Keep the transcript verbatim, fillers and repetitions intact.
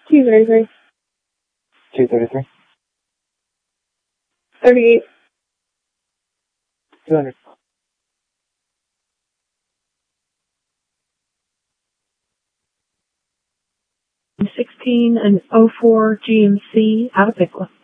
two thirty-three. two thirty-three. thirty-eight. two hundred. sixteen and oh four G M C out of Pickla.